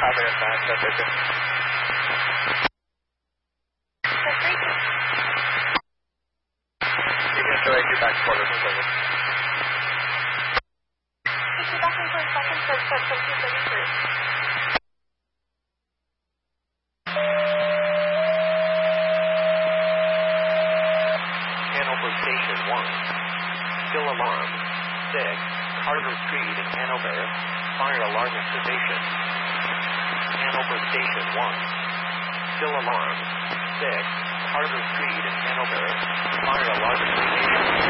Copy that, that's okay. You can direct you back to quarters and service. Back in 10 seconds, so 1733. Hanover Station 1. Still alarm. 6. Carter Street in Hanover. Fire alarm in station. Hanover Station 1. Still alarm. 6. Carter Street in Hanover. Fire alarm in station.